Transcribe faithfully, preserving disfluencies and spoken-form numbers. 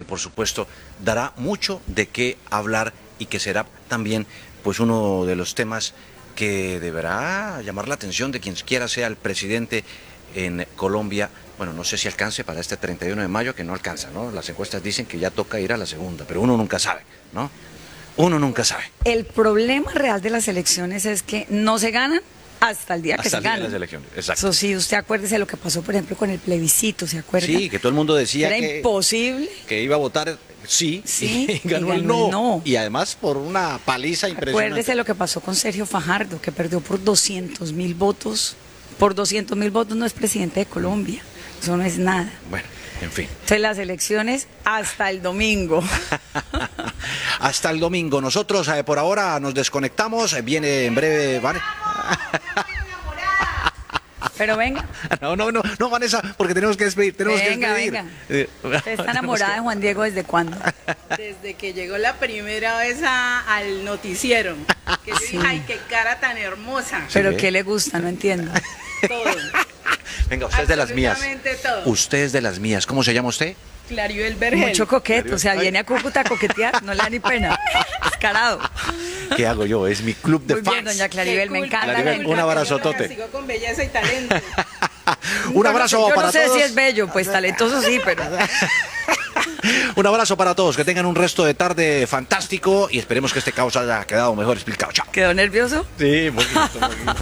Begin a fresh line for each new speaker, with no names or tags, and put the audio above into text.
por supuesto dará mucho de qué hablar y que será también pues uno de los temas que deberá llamar la atención de quien quiera sea el presidente en Colombia. Bueno, no sé si alcance para este treinta y uno de mayo, que no alcanza, ¿no? Las encuestas dicen que ya toca ir a la segunda, pero uno nunca sabe, ¿no? Uno nunca sabe.
El problema real de las elecciones es que no se ganan hasta el día que
Hasta
se
el día de
ganan.
las elecciones, exacto.
Eso sí, usted acuérdese de lo que pasó, por ejemplo, con el plebiscito, ¿se acuerda?
Sí, que todo el mundo decía
Era
que,
imposible.
que iba a votar sí,
Sí,
y ganó,
y
el,
ganó
no.
el no.
Y además por una paliza impresionante.
Acuérdese lo que pasó con Sergio Fajardo, que perdió por doscientos mil votos. Por doscientos mil votos no es presidente de Colombia. Eso no es nada.
Bueno, en fin.
Entonces las elecciones hasta el domingo.
Hasta el domingo. Nosotros eh, por ahora nos desconectamos. Eh, Viene en breve... Van...
Pero venga.
No, no, no, no, Vanessa, porque tenemos que despedir. Tenemos
Venga,
que despedir.
venga.
Eh,
¿Usted está enamorada de Juan Diego desde cuándo?
Desde que llegó la primera vez a- al noticiero. Que yo
Sí.
dije, ay, qué cara tan hermosa.
¿Pero
Sí.
qué le gusta? No entiendo.
Todo.
Venga, usted es de las mías.
Absolutamente todo.
Usted es de las mías. ¿Cómo se llama usted?
Claribel Vergel.
Mucho coqueto, o sea, viene a Cúcuta a coquetear, no le da ni pena. Descarado.
¿Qué hago yo? Es mi club de
Muy
fans.
bien, doña Claribel, me
Qué
encanta.
Claribel,
la-
culpa,
un
que
abrazotote.
yo lo castigo con belleza y talento.
Un abrazo
yo
para
no sé
todos.
si es bello, pues talentoso sí, pero...
Un abrazo para todos. Que tengan un resto de tarde fantástico y esperemos que este caos haya quedado mejor explicado. Chao.
¿Quedó nervioso?
Sí, un poquito, un poquito.